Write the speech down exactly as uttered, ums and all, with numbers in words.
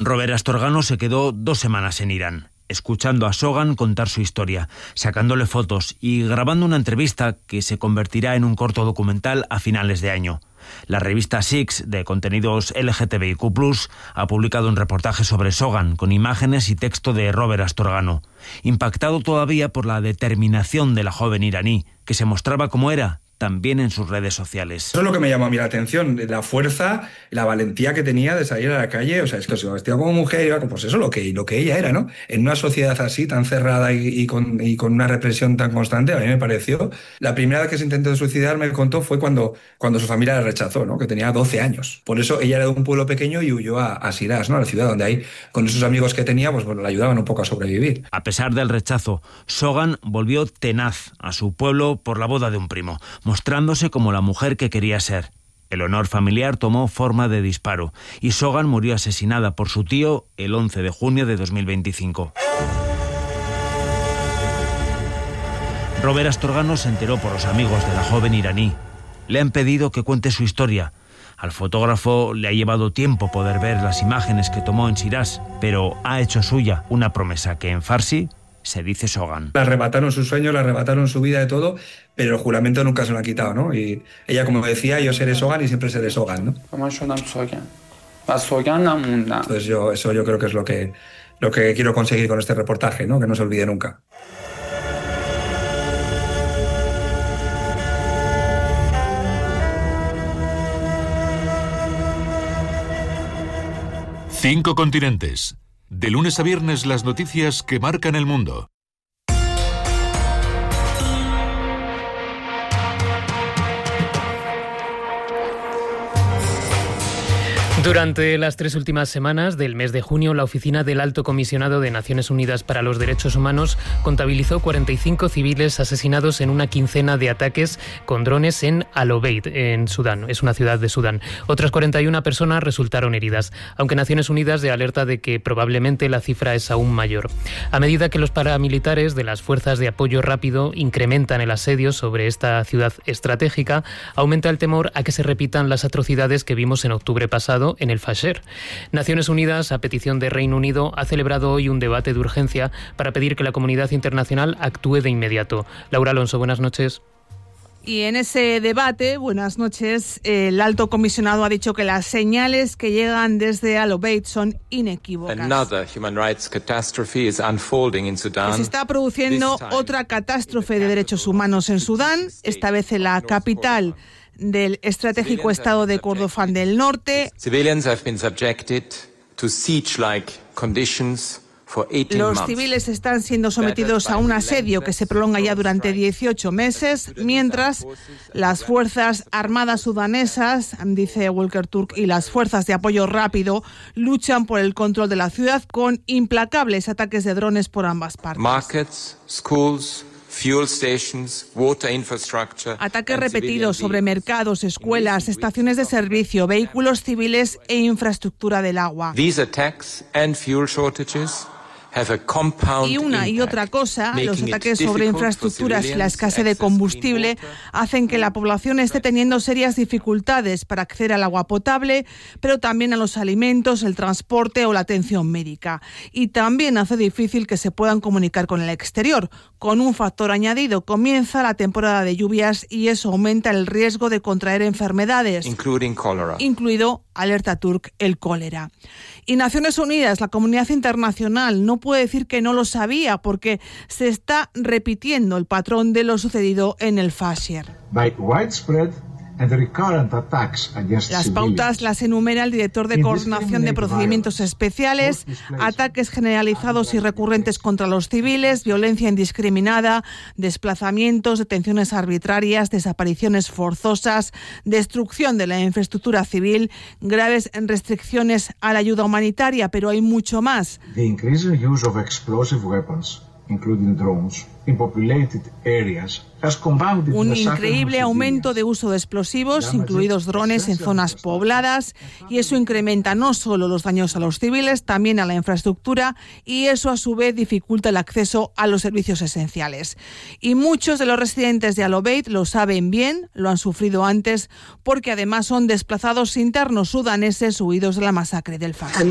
Robert Astorgano se quedó dos semanas en Irán, escuchando a Shogun contar su historia, sacándole fotos y grabando una entrevista que se convertirá en un corto documental a finales de año. La revista Six, de contenidos L G T B I Q plus, ha publicado un reportaje sobre Shogun, con imágenes y texto de Robert Astorgano, impactado todavía por la determinación de la joven iraní, que se mostraba como era, también en sus redes sociales. Eso es lo que me llamó a mí la atención, la fuerza, la valentía que tenía de salir a la calle. O sea, es que se vestía como mujer, iba, pues eso, lo que, lo que ella era, ¿no? En una sociedad así, tan cerrada y, y, con, y con una represión tan constante, a mí me pareció. La primera vez que se intentó suicidar, me contó, fue cuando, cuando su familia la rechazó, ¿no? Que tenía doce años. Por eso ella era de un pueblo pequeño y huyó a, a Shiraz, ¿no? A la ciudad donde ahí, con esos amigos que tenía, pues bueno, le ayudaban un poco a sobrevivir. A pesar del rechazo, Shogun volvió tenaz a su pueblo por la boda de un primo, mostrándose como la mujer que quería ser. El honor familiar tomó forma de disparo y Shogun murió asesinada por su tío el once de junio de dos mil veinticinco. Robert Astorgano se enteró por los amigos de la joven iraní. Le han pedido que cuente su historia. Al fotógrafo le ha llevado tiempo poder ver las imágenes que tomó en Shiraz, pero ha hecho suya una promesa que en farsi se dice Shogun. Le arrebataron sus sueños, le arrebataron su vida, de todo, pero el juramento nunca se lo han quitado, ¿no? Y ella, como decía, yo seré Shogun y siempre seré Shogun, ¿no? Entonces yo, eso yo creo que es lo que, lo que quiero conseguir con este reportaje, ¿no? Que no se olvide nunca. Cinco continentes. De lunes a viernes, las noticias que marcan el mundo. Durante las tres últimas semanas del mes de junio, la Oficina del Alto Comisionado de Naciones Unidas para los Derechos Humanos contabilizó cuarenta y cinco civiles asesinados en una quincena de ataques con drones en Al Obeid, en Sudán. Es una ciudad de Sudán. Otras cuarenta y una personas resultaron heridas, aunque Naciones Unidas de alerta de que probablemente la cifra es aún mayor. A medida que los paramilitares de las Fuerzas de Apoyo Rápido incrementan el asedio sobre esta ciudad estratégica, aumenta el temor a que se repitan las atrocidades que vimos en octubre pasado en el Fasher. Naciones Unidas, a petición de Reino Unido, ha celebrado hoy un debate de urgencia para pedir que la comunidad internacional actúe de inmediato. Laura Alonso, buenas noches. Y en ese debate, buenas noches, el alto comisionado ha dicho que las señales que llegan desde Al Obeid son inequívocas. Se está produciendo otra catástrofe de derechos humanos en Sudán, esta vez en la capital del estratégico estado de Kordofán del Norte. Los civiles están siendo sometidos a un asedio que se prolonga ya durante dieciocho meses, mientras las Fuerzas Armadas sudanesas, dice Volker Turk, y las Fuerzas de Apoyo Rápido luchan por el control de la ciudad con implacables ataques de drones por ambas partes. Markets, schools, fuel stations, water infrastructure. Ataques repetidos sobre mercados, escuelas, estaciones de servicio, vehículos civiles e infraestructura del agua. These attacks and fuel shortages have a compound Y una y otra cosa, los ataques sobre infraestructuras y la escasez de combustible hacen que la población esté teniendo serias dificultades para acceder al agua potable, pero también a los alimentos, el transporte o la atención médica. Y también hace difícil que se puedan comunicar con el exterior. Con un factor añadido, comienza la temporada de lluvias y eso aumenta el riesgo de contraer enfermedades, incluido, alerta Turk, el cólera. Y Naciones Unidas, la comunidad internacional, no puede decir que no lo sabía porque se está repitiendo el patrón de lo sucedido en el Fasher. Las pautas las enumera el director de Coordinación de Procedimientos Especiales: ataques generalizados y recurrentes contra los civiles, violencia indiscriminada, desplazamientos, detenciones arbitrarias, desapariciones forzosas, destrucción de la infraestructura civil, graves restricciones a la ayuda humanitaria, pero hay mucho más. The increasing use of explosive weapons, including drones, in populated areas, has compounded un increíble aumento de uso de explosivos, incluidos drones, en zonas pobladas, y eso incrementa no solo los daños a los civiles, también a la infraestructura, y eso a su vez dificulta el acceso a los servicios esenciales. Y muchos de los residentes de Al Obeid lo saben bien, lo han sufrido antes, porque además son desplazados internos sudaneses huidos de la masacre del Fasher.